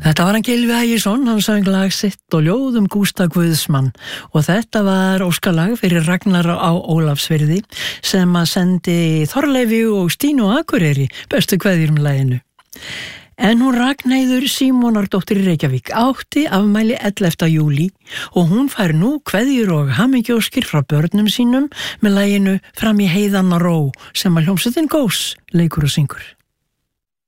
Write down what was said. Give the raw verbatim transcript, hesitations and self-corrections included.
Þetta var hann Gylfi Ægisson, hann söng lag sitt og ljóð um Gústa Guðsmann og þetta var óskalag fyrir Ragnar á Ólafsfirði sem að sendi Þorleifi og Stínu Akureyri bestu kveðjur um laginu. En hún Ragnheiður Símonardóttir í Reykjavík átti afmæli ellefta júlí og hún fær nú kveðjur og hamingjóskir frá börnum sínum með laginu Fram í heiðanna ró sem að hljómsveitin Gós leikur og syngur.